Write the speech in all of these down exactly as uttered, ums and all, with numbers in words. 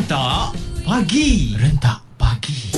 Rentak Pagi. Rentak Pagi.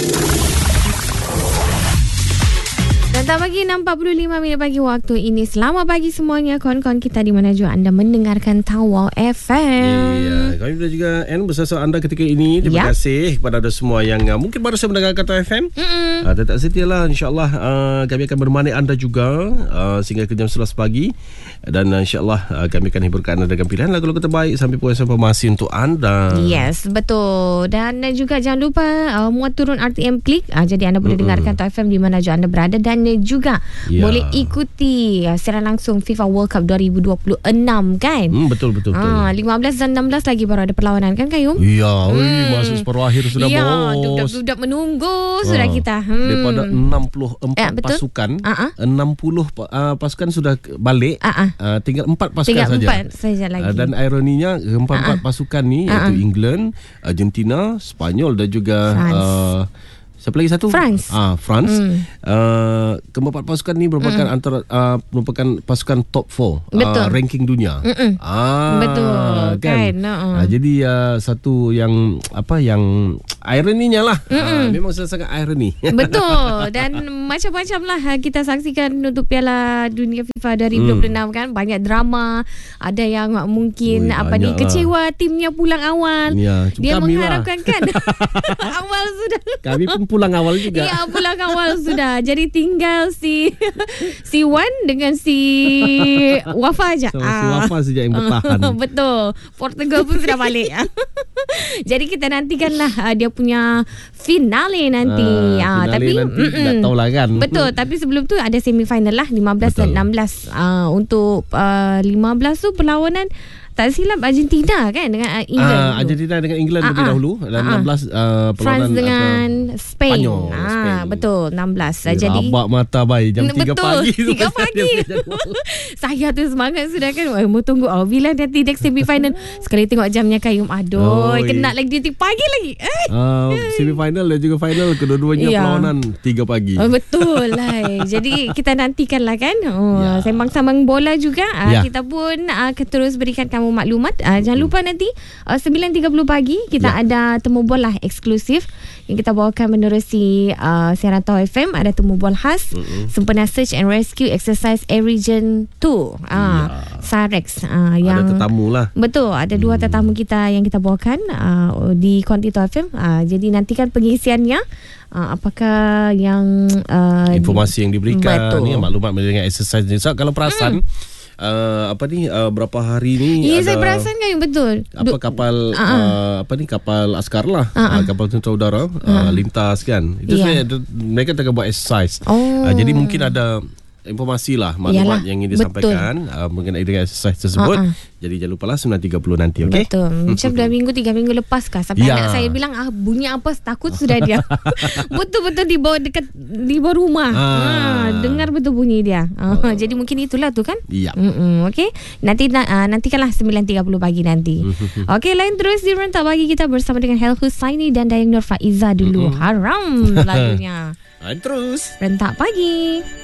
Rentak Pagi, enam empat puluh lima minit pagi waktu ini. Selamat pagi semuanya, kawan-kawan kita di mana juga anda mendengarkan Tawau F M. Ya, kami juga N bersama anda ketika ini. Terima ya. kasih kepada anda semua yang uh, mungkin baru saja mendengarkan Tawau F M. Uh, tetap setia lah, insyaAllah uh, kami akan menemani anda juga uh, sehingga ke jam sebelas pagi. Dan uh, insyaAllah uh, kami akan hiburkan anda dengan pilihan lagu-lagu terbaik sampai puas informasi untuk anda. Yes, betul. Dan uh, juga jangan lupa uh, muat turun R T M Klik. Uh, jadi anda boleh Mm-mm. dengarkan Tawau F M di mana juga anda berada. Dan uh, juga ya. boleh ikuti uh, siaran langsung FIFA World Cup dua ribu dua puluh enam kan? Hmm, betul, betul, betul. Uh, lima belas dan enam belas lagi baru ada perlawanan kan Kayum? Ya, hmm. masuk separuh akhir sudah ya, bos. Dudak-dudak menunggu uh, sudah kita. Hmm. Daripada enam puluh empat eh, pasukan, uh-huh. enam puluh uh, pasukan sudah balik. Uh-huh. Uh, tinggal empat pasukan tinggal saja. empat saja lagi. Uh, dan ironinya empat-empat uh-huh. pasukan ni uh-huh. iaitu England, Argentina, Spanyol dan juga uh, siapa lagi satu? France. Ah, France. Mm. Uh, keempat pasukan ni merupakan mm. antara uh, merupakan pasukan top empat uh, ranking dunia. Mm-mm. Ah, betul kan. kan? Uh-uh. Uh, jadi uh, satu yang apa yang ironinya lah. Uh, memang sangat ironi. Betul. Dan macam-macam lah kita saksikan untuk Piala Dunia FIFA dua ribu dua puluh enam mm. kan, banyak drama. Ada yang mungkin Ui, apa ni kecewa lah. Timnya pulang awal. Ya, dia mengharapkan lah. kan awal sudah. Kami pun pulang awal juga. Ya, pulang awal sudah. Jadi tinggal si si Wan dengan si Wafa aja. So, ah. Si Wafa saja yang bertahan. Betul. Portugal pun sudah balik. Jadi kita nantikanlah uh, dia punya finale nanti. Ah, uh, finale tapi nanti tak tahulah kan. Betul, tapi sebelum tu ada semifinal lah lima belas betul. Dan enam belas. Uh, untuk uh, lima belas tu perlawanan tak silap Argentina kan dengan uh, England. Ah, Argentina dengan England lebih dahulu dan uh-uh. enam belas uh, France dengan Spain. Spanyol, ah, Spain. Betul, enam belas. Dia Jadi rabak mata bayi jam tiga pagi. tiga pagi. Saya tu semangat sudah kan. Oh, mau tunggu oh, bila nanti next semifinal. Sekali tengok jamnya Kayum. Aduh, Oi. kena lagi duty pagi lagi. Eh. Uh, semifinal dan juga final kedua-duanya ya. perlawanan tiga pagi. Oh, betul lah. Jadi kita nantikan lah kan. Oh, ya. Sembang-sembang bola juga. Uh, ya. Kita pun uh, akan terus berikan kamu maklumat. Uh, jangan lupa nanti uh, sembilan tiga puluh pagi kita ya. ada temu bola eksklusif yang kita bawakan menerusi uh, siaran Tawau F M. Ada temu bola khas mm-hmm. sempena search and rescue exercise Air Region dua uh, ya. Sarex uh, yang ada tetamu lah. Betul, ada dua hmm. tetamu kita yang kita bawakan uh, di Konti Tawau F M. Uh, jadi nantikan pengisiannya. Uh, apakah yang uh, informasi yang diberikan ni maklumat dengan exercise ni. So, kalau perasan hmm. Uh, apa ni uh, berapa hari ni ya, ada saya perasan kan betul apa kapal uh-huh. uh, apa ni kapal askar lah uh-huh. uh, kapal tentera udara uh-huh. uh, lintas kan itu yeah. saya, mereka tengah buat exercise oh. uh, jadi mungkin ada informasi lah maklumat Yalah, yang ingin disampaikan uh, mengenai dengan exercise tersebut. Uh-uh. Jadi jangan lupa lah sembilan tiga puluh nanti, okey? Betul. Macam dua minggu tiga minggu lepas kah sampai ya. anak saya bilang ah bunyi apa takut sudah dia. Betul-betul di bawah dekat di bawah rumah. Ah. Ha, dengar betul bunyi dia. Uh, oh. Jadi mungkin itulah tu kan? Ya. Okey. Nanti uh, nantikanlah sembilan tiga puluh pagi nanti. Okey, lain terus di Rentak Pagi kita bersama dengan Hel Husaini dan Dayang Nur Faiza dulu. Haram lagunya. Lain terus Rentak Pagi.